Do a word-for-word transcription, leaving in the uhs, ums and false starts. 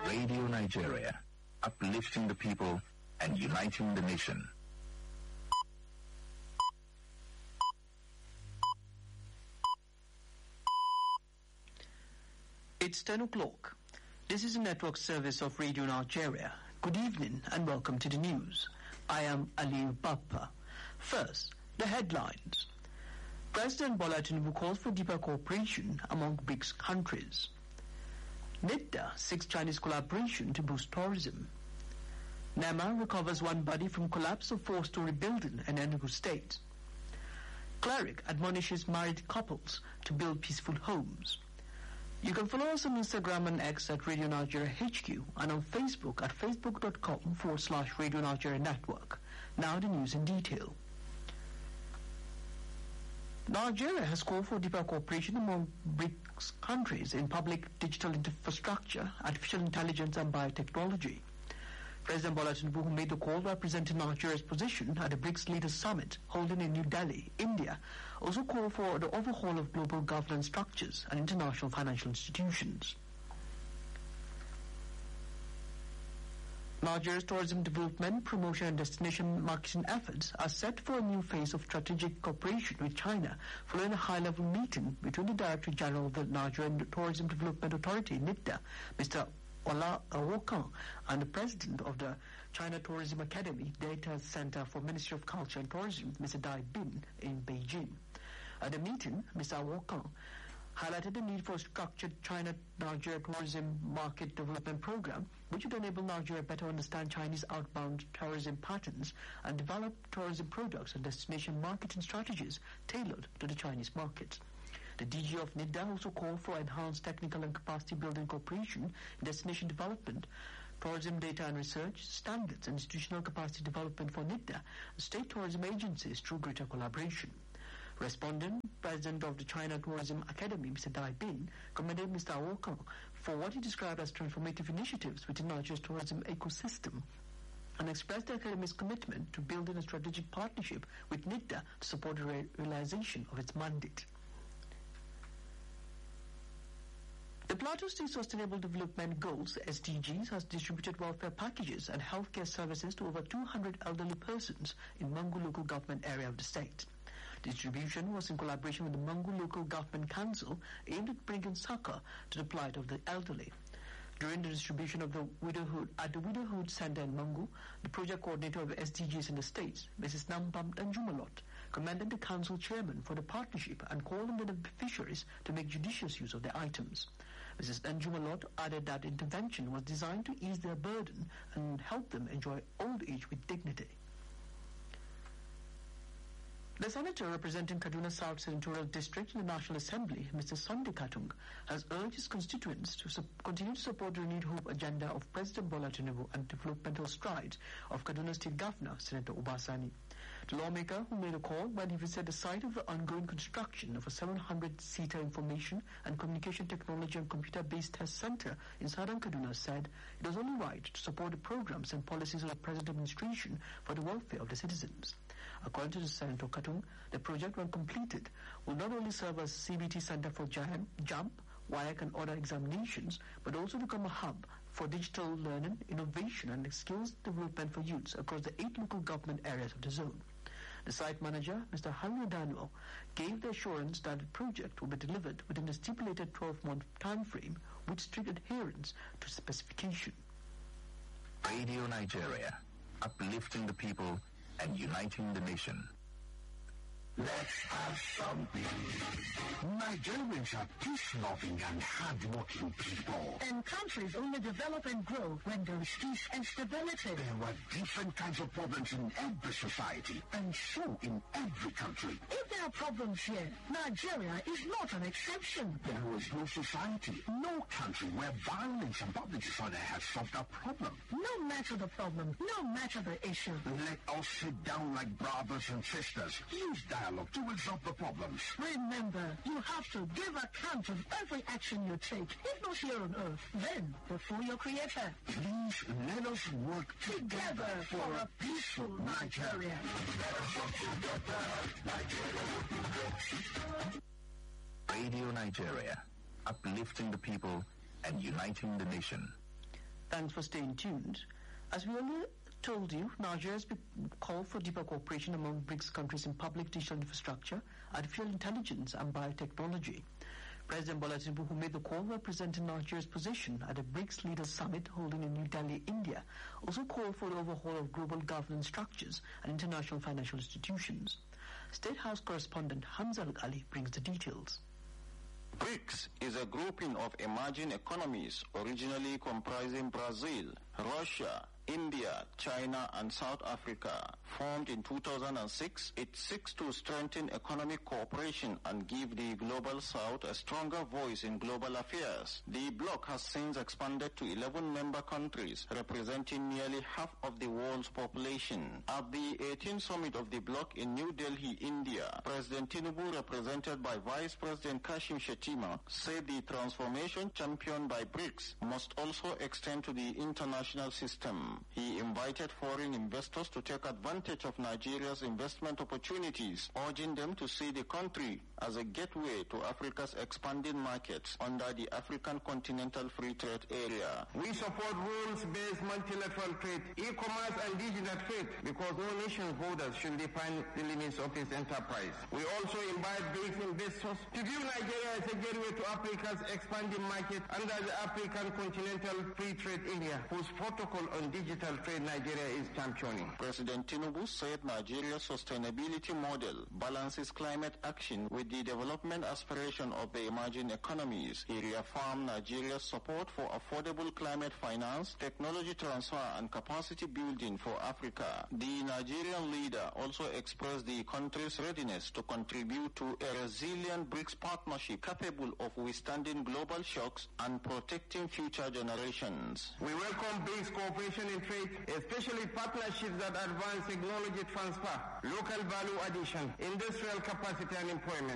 Radio Nigeria, uplifting the people and uniting the nation. It's ten o'clock. This is a network service of Radio Nigeria. Good evening and welcome to the news. I am Aliyu Bappa. First, the headlines. President Bola Tinubu calls for deeper cooperation among BRICS countries. NIDDA seeks Chinese collaboration to boost tourism. NEMA recovers one body from collapse of four-story building in Enugu State. Cleric admonishes married couples to build peaceful homes. You can follow us on Instagram and X at Radio Nigeria H Q and on Facebook at facebook.com forward slash Radio Nigeria Network. Now the news in detail. Nigeria has called for deeper cooperation among BRICS countries in public digital infrastructure, artificial intelligence and biotechnology. President Bola Tinubu, who made the call while presenting Nigeria's position at the BRICS Leaders Summit holding in New Delhi, India, also called for the overhaul of global governance structures and international financial institutions. Nigeria's tourism development, promotion and destination marketing efforts are set for a new phase of strategic cooperation with China following a high-level meeting between the Director General of the Nigerian Tourism Development Authority, NIDDA, Mister Ola Awokan, and the President of the China Tourism Academy Data Center for Ministry of Culture and Tourism, Mister Dai Bin, in Beijing. At the meeting, Mister Awokan highlighted the need for a structured China-Nigeria tourism market development program, which would enable Nigeria better understand Chinese outbound tourism patterns and develop tourism products and destination marketing strategies tailored to the Chinese market. The D G of NIDDA also called for enhanced technical and capacity building cooperation in destination development, tourism data and research, standards and institutional capacity development for NIDDA and state tourism agencies through greater collaboration. Responding, President of the China Tourism Academy, Mister Dai Bin, commended Mister Awokan for what he described as transformative initiatives within Nigeria's tourism ecosystem and expressed the Academy's commitment to building a strategic partnership with NIDDA to support the re- realization of its mandate. The Plateau State Sustainable Development Goals, S D Gs, has distributed welfare packages and healthcare services to over two hundred elderly persons in Mangu local government area of the state. Distribution was in collaboration with the Mangu Local Government Council aimed at bringing succor to the plight of the elderly. During the distribution of the widowhood at the Widowhood Center in Mangu, the project coordinator of S D Gs in the states, Missus Nambam Danjumalot, commended the council chairman for the partnership and called on the beneficiaries to make judicious use of their items. Missus Danjumalot added that the intervention was designed to ease their burden and help them enjoy old age with dignity. The senator representing Kaduna South Senatorial District in the National Assembly, Mister Sunday Katung, has urged his constituents to su- continue to support the renewed hope agenda of President Bola Tinubu and developmental strides of Kaduna State Governor, Senator Obasani. The lawmaker, who made a call when he visited the site of the ongoing construction of a seven hundred seater information and communication technology and computer-based test center in southern Kaduna, said it was only right to support the programs and policies of the present administration for the welfare of the citizens. According to the Senator Katung, the project, when completed, will not only serve as a C B T center for JAM, JAMP, W I A C and other examinations, but also become a hub for digital learning, innovation and skills development for youths across the eight local government areas of the zone. The site manager, Mister Henry Daniel, gave the assurance that the project will be delivered within the stipulated twelve-month time frame with strict adherence to specification. Radio Nigeria, uplifting the people and uniting the nation. Let's have some peace. Nigerians are peace-loving and hard-working people. And countries only develop and grow when there is peace and stability. There are different kinds of problems in every society, and so in every country. If there are problems here, Nigeria is not an exception. There is no society, no country where violence and public disorder has solved a problem. No matter the problem, no matter the issue. Let us sit down like brothers and sisters. Use dialogue to resolve the problems. Remember, you have to give account of every action you take, if not here on earth, then before your creator. Please let us work together for a peaceful Nigeria. Radio Nigeria, uplifting the people and uniting the nation. Thanks for staying tuned. As we earlier told you, Nigeria has called for deeper cooperation among BRICS countries in public digital infrastructure, artificial intelligence and biotechnology. President Bola Tinubu, who made the call representing Nigeria's position at the BRICS Leaders Summit holding in New Delhi, India, also called for the overhaul of global governance structures and international financial institutions. State House correspondent Hamza Ali brings the details. BRICS is a grouping of emerging economies originally comprising Brazil, Russia, India, China, and South Africa. Formed in two thousand six, it seeks to strengthen economic cooperation and give the Global South a stronger voice in global affairs. The bloc has since expanded to eleven member countries, representing nearly half of the world's population. At the eighteenth summit of the bloc in New Delhi, India, President Tinubu, represented by Vice President Kashim Shettima, said the transformation championed by BRICS must also extend to the international system. He invited foreign investors to take advantage of Nigeria's investment opportunities, urging them to see the country as a gateway to Africa's expanding markets under the African Continental Free Trade Area. We support rules-based multilateral trade, e-commerce and digital trade because no nation's borders should define the limits of its enterprise. We also invite BRICS investors to view Nigeria as a gateway to Africa's expanding market under the African Continental Free Trade Area, whose protocol on digital Digital trade Nigeria is championing. President Tinubu said Nigeria's sustainability model balances climate action with the development aspiration of the emerging economies. He reaffirmed Nigeria's support for affordable climate finance, technology transfer, and capacity building for Africa. The Nigerian leader also expressed the country's readiness to contribute to a resilient BRICS partnership capable of withstanding global shocks and protecting future generations. We welcome BRICS cooperation in trade, especially partnerships that advance technology transfer, local value addition, industrial capacity and employment.